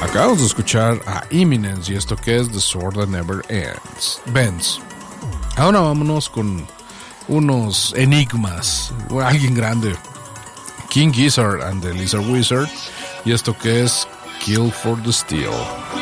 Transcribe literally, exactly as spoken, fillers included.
Acabamos de escuchar a Imminence y esto que es The Sword That Never Ends. Bends. Ahora vámonos con unos enigmas. Alguien grande. King Gizzard and the Lizard Wizard y esto que es Kill for the Steel.